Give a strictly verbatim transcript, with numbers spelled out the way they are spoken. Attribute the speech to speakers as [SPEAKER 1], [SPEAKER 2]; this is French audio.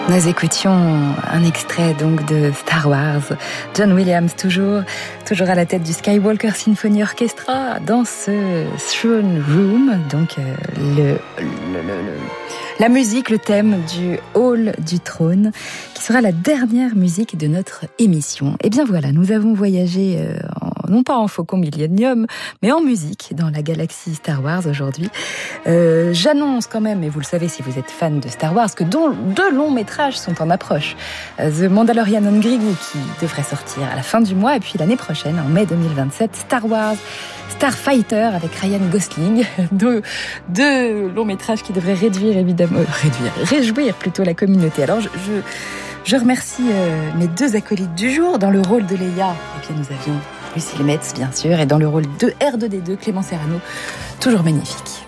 [SPEAKER 1] Nous écoutions un extrait donc de Star Wars. John Williams toujours, toujours à la tête du Skywalker Symphony Orchestra dans ce Throne Room, donc euh, le, le, le, le, la musique, le thème du Hall du Trône, qui sera la dernière musique de notre émission. Et bien voilà, nous avons voyagé euh, en, non pas en Faucon Millenium, mais en musique dans la galaxie Star Wars aujourd'hui. Euh, j'annonce quand même, et vous le savez si vous êtes fan de Star Wars, que dont deux longs métrages sont en approche. The Mandalorian and Grogu qui devrait sortir à la fin du mois, et puis l'année prochaine, en mai deux mille vingt-sept, Star Wars Starfighter avec Ryan Gosling. Deux, deux longs métrages qui devraient réduire évidemment, euh, réduire, réjouir plutôt la communauté. Alors je, je, je remercie euh, mes deux acolytes du jour. Dans le rôle de Leia, et bien nous avions Lucille Metz bien sûr, et dans le rôle de R deux D deux, Clément Serrano, toujours magnifique.